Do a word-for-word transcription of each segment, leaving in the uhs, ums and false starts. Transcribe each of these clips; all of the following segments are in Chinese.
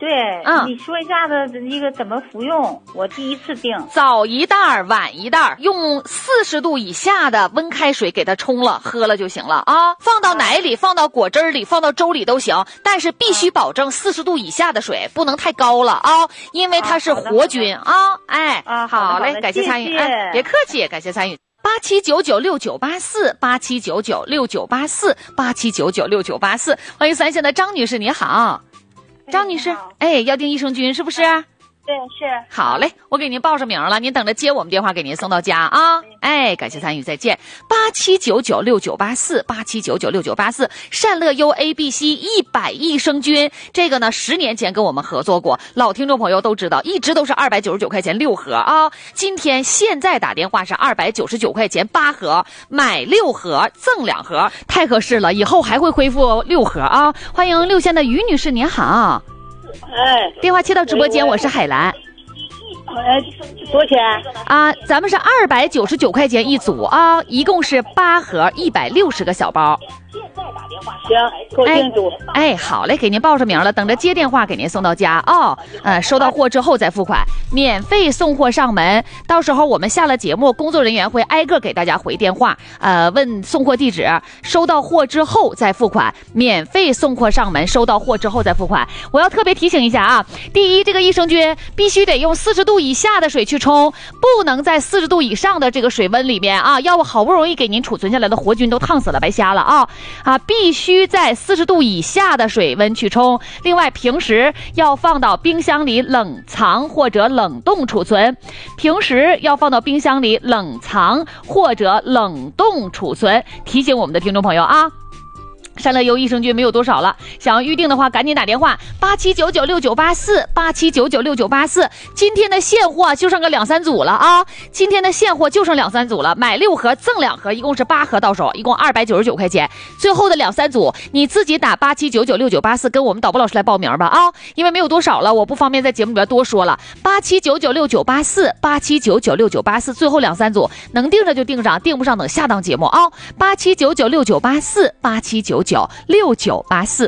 对， 嗯， 你说一下子一个怎么服用？我第一次订， 早一袋晚一袋，用四十度以下的温开水给它冲了，喝了就行了啊。放到奶里，放到果汁里，放到粥里都行，但是必须保证四十度以下的水，不能太高了啊，因为它是活菌啊。哎， 啊， 好嘞，感谢参与，哎，别客气，感谢参与。八七九九六九八四，八七九九六九八四，八七九九六九八四，欢迎三线的张女士，你好。张女士，哎，要订益生菌是不是？ 对，是。 好嘞，我给您报上名了，您等着接我们电话，给您送到家啊。哎，感谢参与，再见。八七九九六九八四，八七九九六九八四，善乐优 A B C 一百益生菌，这个呢，十年前跟我们合作过，老听众朋友都知道，一直都是二百九十九块钱六盒啊。今天现在打电话是二百九十九块钱八盒，买六盒赠两盒，太合适了，以后还会恢复六盒啊。欢迎六线的于女士，您好。 哎， 电话接到直播间，我是海兰。 哎，多少钱啊？咱们是二百九十九块钱一组啊，一共是八盒，一百六十个小包。 行，给我订组。 哎，哎，好嘞，给您报上名了，等着接电话给您送到家哦。呃，收到货之后再付款，免费送货上门。到时候我们下了节目，工作人员会挨个给大家回电话，呃，问送货地址。收到货之后再付款，免费送货上门。收到货之后再付款。我要特别提醒一下啊，第一，这个益生菌必须得用四十度以下的水去冲，不能在四十度以上的这个水温里面啊，要不好不容易给您储存下来的活菌都烫死了，白瞎了啊啊！必须在四十度以下的水温去冲。另外，平时要放到冰箱里冷藏或者冷冻储存。平时要放到冰箱里冷藏或者冷冻储存。提醒我们的听众朋友啊。善乐优益生菌没有多少了，想要预定的话赶紧打电话八七九九六九八四，八七九九六九八四。今天的现货就剩个两三组了啊！今天的现货就剩两三组了，买六盒赠两盒，一共是八盒到手，一共二百九十九块钱。最后的两三组你自己打八七九九六九八四，跟我们导播老师来报名吧啊！因为没有多少了，我不方便在节目里边多说了。八七九九六九八四，八七九九六九八四，最后两三组能定着就定上，定不上等下档节目啊！八七九九六九八四，八七九九六九八四。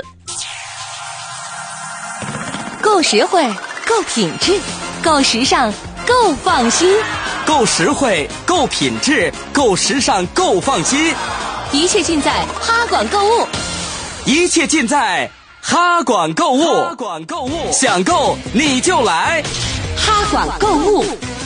够实惠，够品质，够时尚，够放心。 够实惠，够品质，够时尚，够放心。 一切尽在哈管购物， 一切尽在哈管购物。哈管购物，想购你就来哈管购物。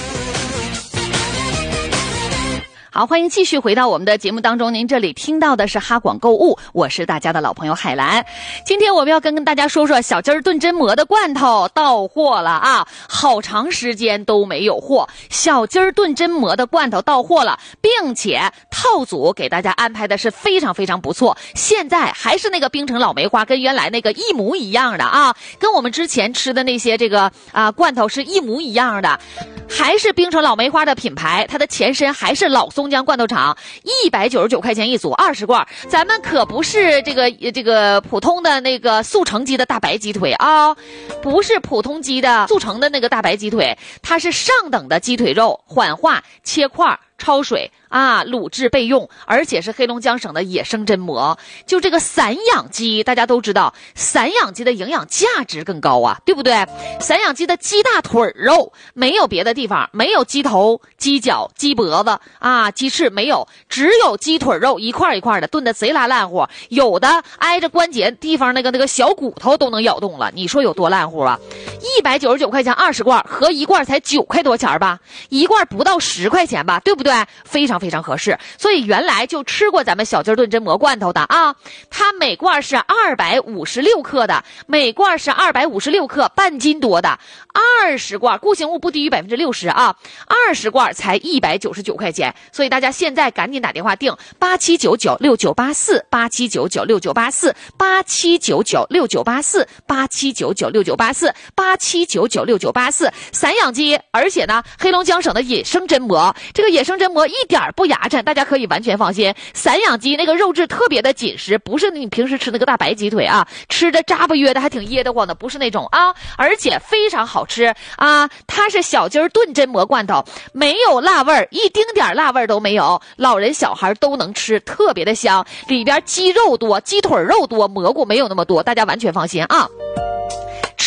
好，欢迎继续回到我们的节目当中。您这里听到的是哈管购物，我是大家的老朋友海兰。今天我们要跟跟大家说说小鸡儿炖榛蘑的罐头到货了啊！好长时间都没有货，小鸡儿炖榛蘑的罐头到货了，并且套组给大家安排的是非常非常不错。现在还是那个冰城老梅花，跟原来那个一模一样的啊，跟我们之前吃的那些这个啊罐头是一模一样的，还是冰城老梅花的品牌，它的前身还是老松江罐头厂，一百九十九块钱一组，二十罐。咱们可不是这个这个普通的那个速成鸡的大白鸡腿啊，不是普通鸡的速成的那个大白鸡腿，它是上等的鸡腿肉，缓化切块焯水啊，卤制备用，而且是黑龙江省的野生榛蘑。就这个散养鸡，大家都知道，散养鸡的营养价值更高啊，对不对？散养鸡的鸡大腿肉没有别的地方，没有鸡头、鸡脚、鸡脖子啊、鸡翅没有，只有鸡腿肉一块一块的，炖的贼拉烂乎，有的挨着关节地方那个那个小骨头都能咬动了，你说有多烂乎啊？一百九十九块钱二十罐，合一罐才九块多钱吧，一罐不到十块钱吧，对不对？非常非常合适。所以原来就吃过咱们小鸡炖榛蘑罐头的啊，它每罐是二百五十六克的，每罐是二百五十六克，半斤多的，二十罐固形物不低于百分之六十啊，二十罐才一百九十九块钱。所以大家现在赶紧打电话订八七九九六九八四，八七九九六九八四，八七九九六九八四，八七九九六九八四，八七九九六九八四。散养鸡，而且呢，黑龙江省的野生榛蘑，这个野生榛蘑一点不牙碜，大家可以完全放心。散养鸡那个肉质特别的紧实，不是你平时吃那个大白鸡腿啊，吃着扎巴约的还挺噎得慌的，不是那种啊，而且非常好吃啊。它是小鸡炖榛蘑罐头，没有辣味儿，一丁点辣味儿都没有，老人小孩都能吃，特别的香。里边鸡肉多，鸡腿肉多，蘑菇没有那么多，大家完全放心啊。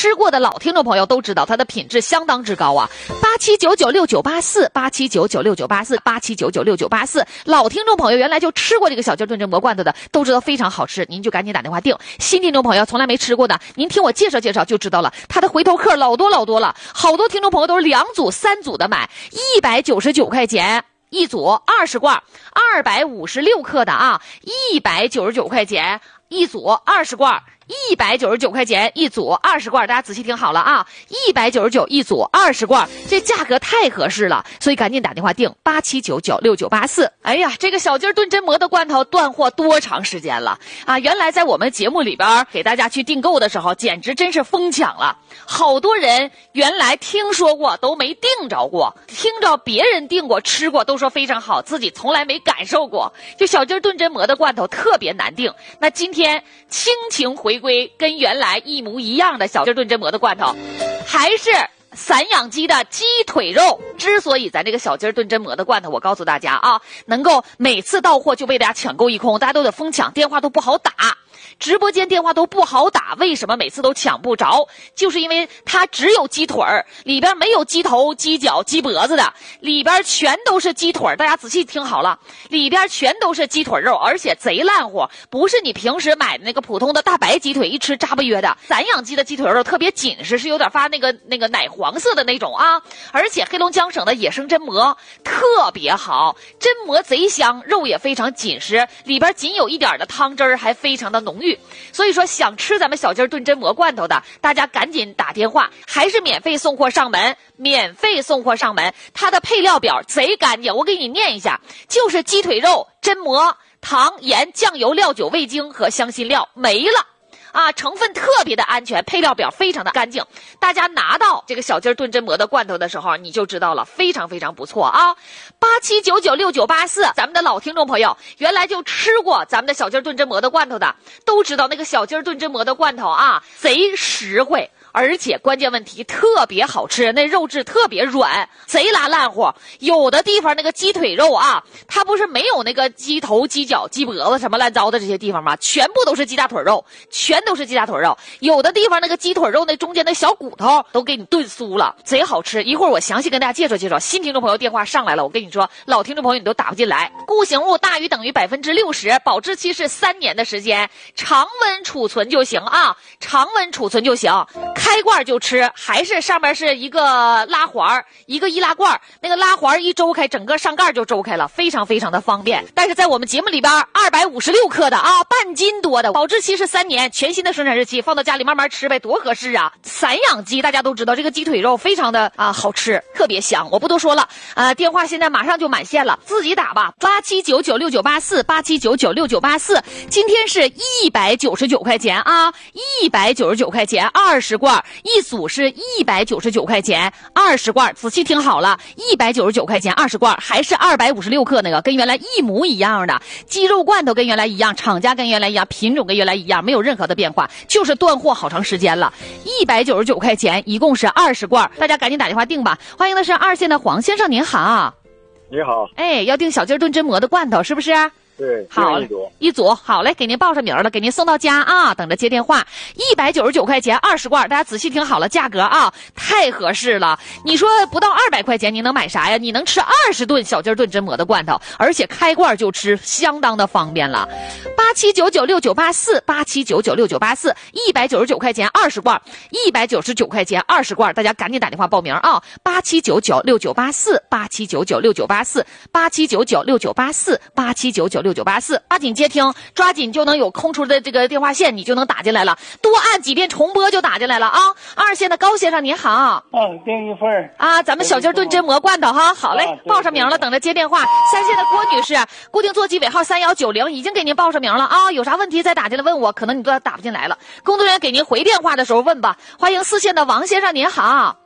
吃过的老听众朋友都知道，它的品质相当之高啊。八七九九六九八四，八七九九六九八四，八七九九六九八四。老听众朋友原来就吃过这个小鸡炖蒸蘑罐头的，都知道非常好吃，您就赶紧打电话订。新听众朋友从来没吃过的，您听我介绍介绍就知道了，它的回头客老多老多了，好多听众朋友都是两组、三组的买，一百九十九块钱。一组二十罐，二百五十六克的啊，一百九十九块钱一组二十罐，一百九十九块钱一组二十罐，大家仔细听好了啊，一百九十九一组二十罐，这价格太合适了，所以赶紧打电话订八七九九六九八四。哎呀，这个小鸡炖真蘑的罐头断货多长时间了啊？原来在我们节目里边给大家去订购的时候，简直真是疯抢了，好多人原来听说过都没订着过，听着别人订过吃过都说非常好，自己从来没感受过。就小鸡炖真蘑的罐头特别难订，那今天倾情回归跟原来一模一样的小鸡炖真蘑的罐头，还是散养鸡的鸡腿肉。之所以咱这个小鸡炖真蘑的罐头，我告诉大家啊，能够每次到货就被大家抢购一空，大家都得疯抢，电话都不好打，直播间电话都不好打，为什么每次都抢不着？就是因为它只有鸡腿儿，里边没有鸡头、鸡脚、鸡脖子的，里边全都是鸡腿儿。大家仔细听好了，里边全都是鸡腿肉，而且贼烂乎，不是你平时买的那个普通的大白鸡腿，一吃扎不约的。散养鸡的鸡腿肉特别紧实，是有点发那个那个奶黄色的那种啊，而且黑龙江省的野生真蘑特别好，真蘑贼香，肉也非常紧实，里边仅有一点的汤汁儿，还非常的浓郁。所以说想吃咱们小鸡炖真蘑罐头的，大家赶紧打电话，还是免费送货上门，免费送货上门。它的配料表贼干净，我给你念一下，就是鸡腿肉、真蘑、糖、盐、酱油、料酒、味精和香辛料，没了啊，成分特别的安全，配料表非常的干净。大家拿到这个小鸡炖真蘑的罐头的时候，你就知道了，非常非常不错啊。八七九九六九八四，咱们的老听众朋友，原来就吃过咱们的小鸡炖真蘑的罐头的，都知道那个小鸡炖真蘑的罐头啊，贼实惠。而且关键问题特别好吃，那肉质特别软，贼拉烂乎。有的地方那个鸡腿肉啊，它不是没有那个鸡头、鸡脚、鸡脖子什么乱糟的这些地方吗？全部都是鸡大腿肉，全都是鸡大腿肉。有的地方那个鸡腿肉那中间的小骨头都给你炖酥了，贼好吃。一会儿我详细跟大家介绍介绍。新听众朋友电话上来了，我跟你说，老听众朋友你都打不进来。固形物大于等于百分之六十，保质期是三年的时间，常温储存就行啊，常温储存就行。开罐就吃，还是上面是一个拉环，一个易拉罐，那个拉环一周开，整个上盖就周开了，非常非常的方便。但是在我们节目里边，二百五十六克的啊，半斤多的，保质期是三年，全新的生产日期，放到家里慢慢吃呗，多合适啊！散养鸡大家都知道，这个鸡腿肉非常的啊好吃，特别香，我不多说了。呃，电话现在马上就满线了，自己打吧，八七九九六九八四，八七九九六九八四。今天是一百九十九块钱啊，一百九十九块钱，二十罐。一组是一百九十九块钱，二十罐，仔细听好了，一百九十九块钱二十罐，还是二百五十六克那个，跟原来一模一样的鸡肉罐头，跟原来一样，厂家跟原来一样，品种跟原来一样，没有任何的变化，就是断货好长时间了。一百九十九块钱，一共是二十罐，大家赶紧打电话订吧。欢迎的是二线的黄先生，您好。 你好。 哎，要订小鸡炖真蘑的罐头是不是？ 对， 好，一组，一组，好嘞，给您报上名了，给您送到家啊，等着接电话。一百九十九块钱二十罐，大家仔细听好了，价格啊，太合适了。你说不到二百块钱，你能买啥呀？你能吃二十顿小鸡炖真蘑的罐头，而且开罐就吃，相当的方便了。八七九九六九八四，八七九九六九八四，一百九十九块钱二十罐，一百九十九块钱二十罐，大家赶紧打电话报名啊！八七九九六九八四，八七九九六九八四，八七九九六九八四，八七九九六九八四，抓紧接听，抓紧就能有空出的这个电话线，你就能打进来了，多按几遍重播就打进来了啊！二线的高先生您好， 嗯，订一份啊，咱们小鸡炖真蘑罐头哈，好嘞，报上名了，等着接电话。三线的郭女士，固定座机尾号三幺九零，已经给您报上名了啊，有啥问题再打进来问我，可能你都打不进来了，工作人员给您回电话的时候问吧。欢迎四线的王先生您好。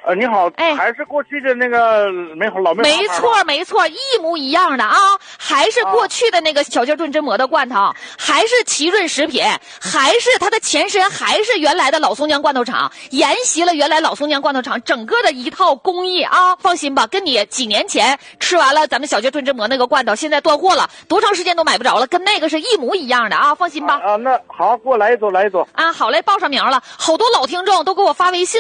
呃，你好， 哎还是过去的那个梅花老梅花没错，没错，一模一样的啊，还是过去的那个小鸡炖真馍的罐头，还是奇润食品，还是它的前身，还是原来的老松江罐头厂，沿袭了原来老松江罐头厂整个的一套工艺啊。放心吧，跟你几年前吃完了咱们小鸡炖真馍那个罐头，现在断货了，多长时间都买不着了，跟那个是一模一样的啊，放心吧。 啊，那好，给我来一组，来一组。 啊，好嘞，报上名了，好多老听众都给我发微信。